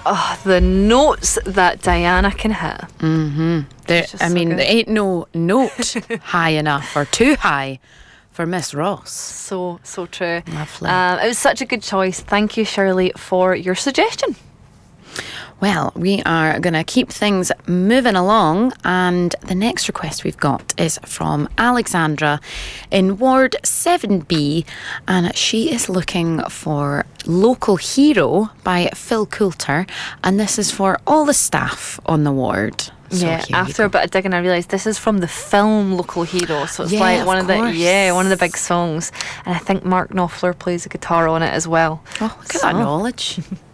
Oh, the notes that Diana can hit. There ain't no note high enough or too high for Miss Ross. So true. Lovely. It was such a good choice. Thank you, Shirley, for your suggestion. Well, we are going to keep things moving along, and the next request we've got is from Alexandra in Ward 7B, and she is looking for Local Hero by Phil Coulter, and this is for all the staff on the ward. So Yeah, after a bit of digging, I realised this is from the film Local Hero, so it's like one of the big songs, and I think Mark Knopfler plays the guitar on it as well. Oh, look at that knowledge.